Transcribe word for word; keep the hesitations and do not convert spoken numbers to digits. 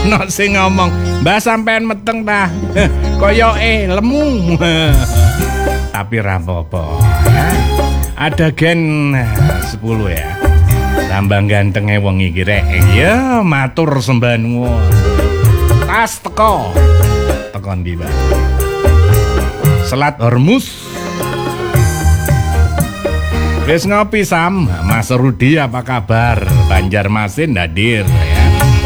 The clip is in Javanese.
Ana sing ngomong, "Mbah sampean meteng ta? Koyoke lemu." Tapi ra apa-apa. Ya. Ada gen sepuluh ya. Tambang gantenge wong iki rek. Ya matur sembah nuwun. Tas teko. Teko ndi, Mbak? Selat Hormuz. Wis ngopi Sam, Mas Rudi apa kabar? Banjarmasin hadir.